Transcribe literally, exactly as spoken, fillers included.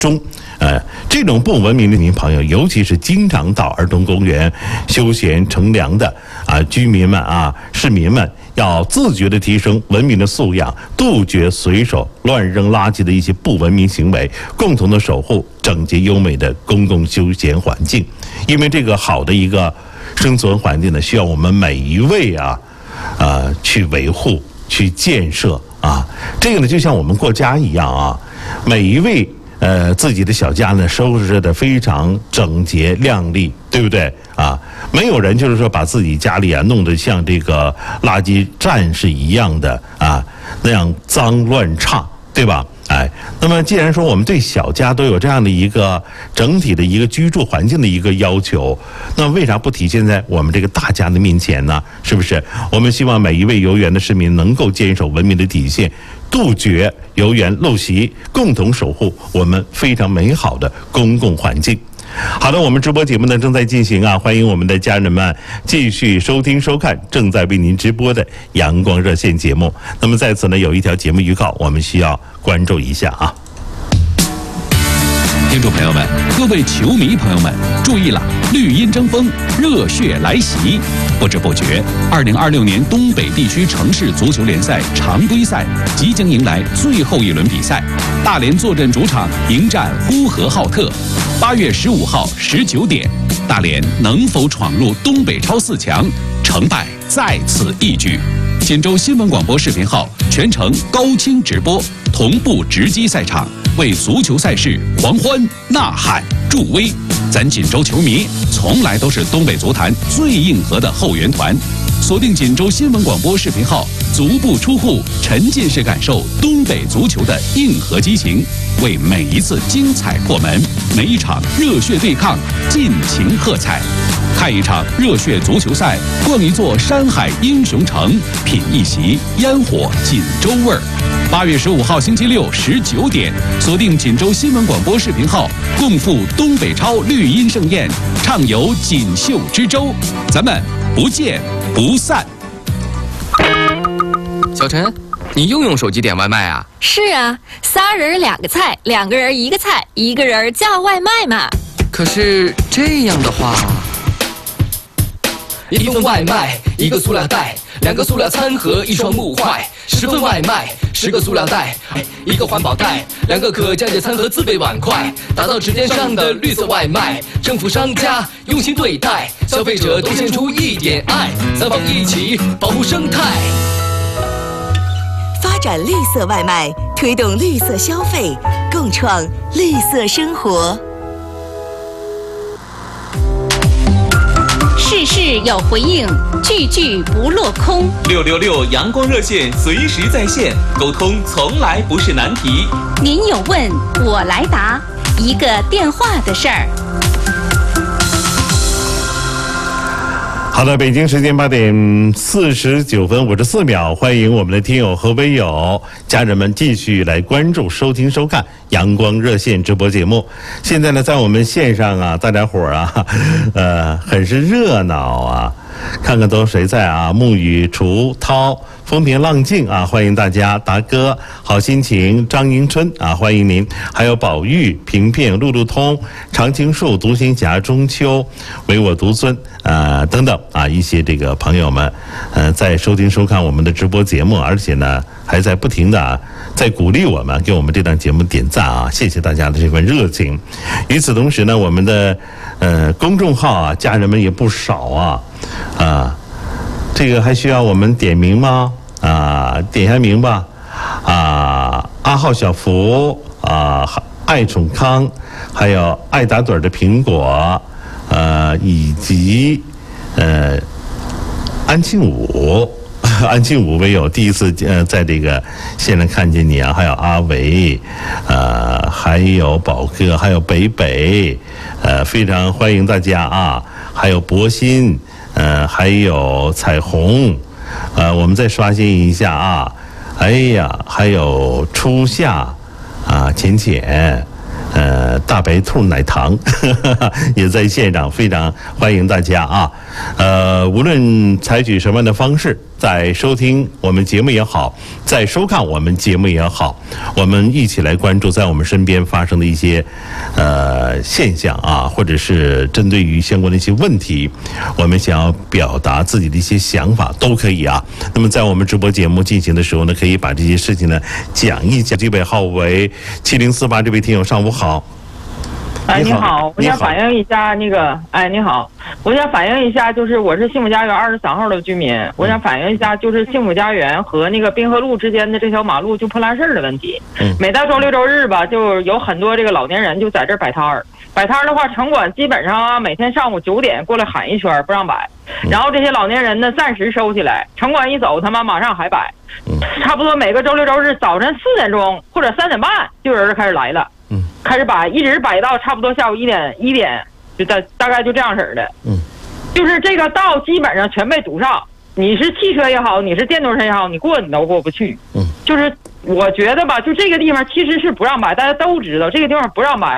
中，呃，这种不文明的您朋友，尤其是经常到儿童公园休闲乘凉的啊居民们啊市民们，要自觉的提升文明的素养，杜绝随手乱扔垃圾的一些不文明行为，共同的守护整洁优美的公共休闲环境。因为这个好的一个生存环境呢，需要我们每一位啊，呃，去维护、去建设啊。这个呢，就像我们过家一样啊，每一位。呃，自己的小家呢，收拾的非常整洁亮丽，对不对啊？没有人就是说把自己家里啊弄得像这个垃圾站是一样的啊，那样脏乱差，对吧？哎，那么既然说我们对小家都有这样的一个整体的一个居住环境的一个要求，那为啥不体现在我们这个大家的面前呢？是不是？我们希望每一位游园的市民能够坚守文明的底线，杜绝游园陋习，共同守护我们非常美好的公共环境。好的，我们直播节目呢正在进行啊，欢迎我们的家人们继续收听收看正在为您直播的阳光热线节目。那么在此呢有一条节目预告，我们需要关注一下啊。 听众朋友们，各位球迷朋友们，注意了！绿茵争锋，热血来袭。不知不觉，二零二六年东北地区城市足球联赛常规赛即将迎来最后一轮比赛。大连坐镇主场迎战呼和浩特。八月十五号十九点，大连能否闯入东北超四强？成败在此一举。锦州新闻广播视频号全程高清直播，同步直击赛场，为足球赛事狂欢呐喊助威。咱锦州球迷从来都是东北足坛最硬核的后援团，锁定锦州新闻广播视频号，足不出户，沉浸式感受东北足球的硬核激情，为每一次精彩破门，每一场热血对抗尽情喝彩。看一场热血足球赛，逛一座山海英雄城，品一席烟火锦州味儿。八月十五号星期六十九点，锁定锦州新闻广播视频号，共赴东北超绿茵盛宴，畅游锦绣之州，咱们不见不散。 小陈，你又用手机点外卖啊？ 是啊，仨人两个菜，两个人一个菜，一个人叫外卖嘛。 可是这样的话，一份外卖，一个塑料袋，两个塑料餐盒，一双木筷，十份外卖，十个塑料袋，一个环保袋，两个可降解餐盒，自备碗筷，打造指尖上的绿色外卖。政府商家用心对待，消费者都献出一点爱，三方一起保护生态。 发展绿色外卖，推动绿色消费，共创绿色生活。 事事有回应，句句不落空。 六六六阳光热线随时在线，沟通从来不是难题。 您有问，我来答，一个电话的事儿。 好的，北京时间八点四十九分五十四秒，欢迎我们的听友和微友家人们继续来关注、收听、收看阳光热线直播节目。现在呢，在我们线上啊，大家伙儿啊，呃，很是热闹啊。看看都谁在啊？沐雨、楚涛、风平浪静啊，欢迎大家！达哥、好心情、张迎春啊，欢迎您！还有宝玉、平平、路路通、常青树、独行侠、中秋、唯我独尊啊、呃、等等啊，一些这个朋友们，呃，在收听收看我们的直播节目，而且呢，还在不停的啊，在鼓励我们，给我们这档节目点赞啊！谢谢大家的这份热情。与此同时呢，我们的呃公众号啊，家人们也不少啊。啊，这个还需要我们点名吗？啊，点下名吧。啊，阿浩小福啊，爱宠康，还有爱打盹的苹果，呃，以及呃安庆武，安庆武唯有第一次呃在这个线上看见你啊，还有阿维，呃，还有宝哥，还有北北，呃，非常欢迎大家啊，还有博鑫。呃，还有彩虹，呃，我们再刷新一下啊！哎呀，还有初夏啊，浅浅，呃，大白兔奶糖呵呵也在现场，非常欢迎大家啊！呃，无论采取什么样的方式在收听我们节目也好，在收看我们节目也好，我们一起来关注在我们身边发生的一些呃现象啊，或者是针对于相关的一些问题，我们想要表达自己的一些想法都可以啊。那么在我们直播节目进行的时候呢，可以把这些事情呢讲一讲。这位号为七零四八这位听友，上午好。 哎，你好，我想反映一下那个，哎，你好，我想反映一下，就是我是幸福家园二十三号的居民，我想反映一下，就是幸福家园和那个滨河路之间的这条马路就破烂事儿的问题。嗯，每到周六周日吧，就有很多这个老年人就在这儿摆摊儿。摆摊儿的话，城管基本上啊，每天上午九点过来喊一圈，不让摆。然后这些老年人呢，暂时收起来，城管一走，他妈马上还摆。差不多每个周六周日早晨四点钟或者三点半，就有人开始来了。嗯，开始摆，一直摆到差不多下午一点一点，就大大概就这样式儿的。嗯，就是这个道基本上全被堵上，你是汽车也好，你是电动车也好，你过你都过不去。嗯，就是我觉得吧，就这个地方其实是不让摆，大家都知道这个地方不让摆。